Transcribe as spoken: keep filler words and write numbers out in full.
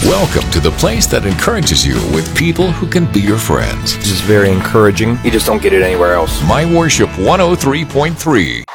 Welcome to the place that encourages you with people who can be your friends. This is very encouraging. You just don't get it anywhere else. My Worship one oh three point three.